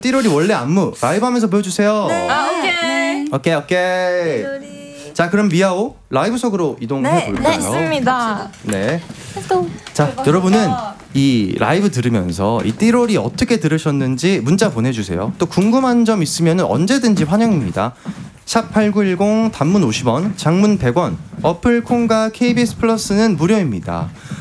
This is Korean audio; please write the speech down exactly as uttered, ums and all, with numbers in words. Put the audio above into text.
띠로리 원래 안무 라이브 하면서 보여주세요. 네. 아, 오케이. 네. 오케이 오케이. 띠로리. 자 그럼 미아오 라이브석으로 이동해 네, 볼까요? 네, 좋습니다. 네. 자 여러분은 이 라이브 들으면서 이 띠로리 어떻게 들으셨는지 문자 보내주세요. 또 궁금한 점 있으면 언제든지 환영입니다. 샵 팔구일공 단문 오십 원, 장문 백 원, 어플 콩과 케이비에스 플러스는 무료입니다.